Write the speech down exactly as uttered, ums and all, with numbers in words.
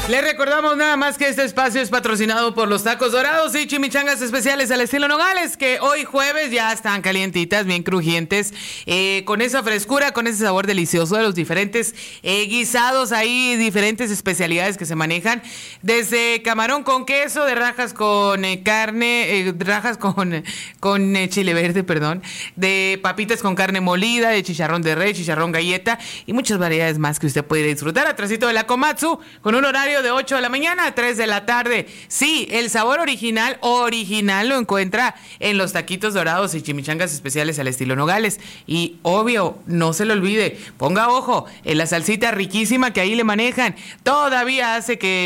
Les recordamos nada más que este espacio es patrocinado por los tacos dorados y chimichangas especiales al estilo Nogales, que hoy jueves ya están calientitas, bien crujientes, eh, con esa frescura, con ese sabor delicioso de los diferentes eh, guisados ahí, diferentes especialidades que se manejan, desde camarón con queso, de rajas con eh, carne, eh, rajas con, con eh, chile verde, perdón, de papitas con carne molida, de chicharrón de res, chicharrón galleta y muchas variedades más que usted puede disfrutar atrásito de la Komatsu, con un horario de ocho de la mañana a tres de la tarde. Sí, el sabor original, original lo encuentra en los taquitos dorados y chimichangas especiales al estilo Nogales. Y obvio, no se lo olvide, ponga ojo en la salsita riquísima que ahí le manejan. Todavía hace que